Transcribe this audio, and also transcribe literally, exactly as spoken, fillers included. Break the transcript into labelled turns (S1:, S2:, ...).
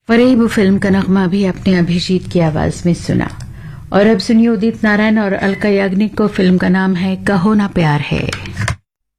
S1: फरेब फिल्म का नगमा भी अपने अभिजीत की आवाज में सुना। और अब सुनिए उदित नारायण और अलका याग्निक को। फिल्म का नाम है कहो ना प्यार है।